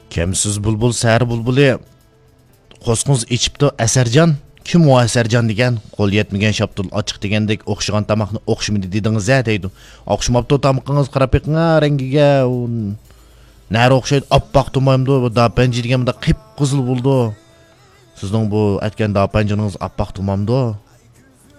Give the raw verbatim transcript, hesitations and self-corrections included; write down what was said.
Kimsiz bulbul sari bulbuli qo'sqingiz ichibdi Asarjon. Kim o Asarjon degan? Qo'l yetmagan Shaptul ochiq degandek o'xshagan tamoqni o'xshimidi dedingiz-a deydi. O'xshamabdi tamoqingiz qarab beqinga rangiga. Nari o'xshaydi oppoq tumaymdi, bu dapanji deganda qip qizil bo'ldi. Sizning bu aytgan dapanjingiz oppoq tumamdi.